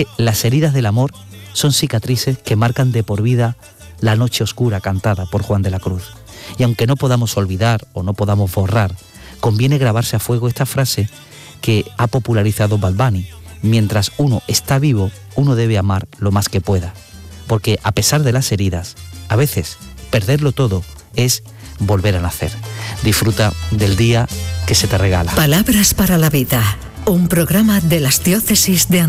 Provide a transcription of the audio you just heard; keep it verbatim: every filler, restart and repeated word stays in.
que las heridas del amor son cicatrices que marcan de por vida la noche oscura cantada por Juan de la Cruz. Y aunque no podamos olvidar o no podamos borrar, conviene grabarse a fuego esta frase que ha popularizado Bad Bunny: mientras uno está vivo, uno debe amar lo más que pueda, porque a pesar de las heridas, a veces perderlo todo es volver a nacer. Disfruta del día que se te regala. Palabras para la vida, un programa de las diócesis de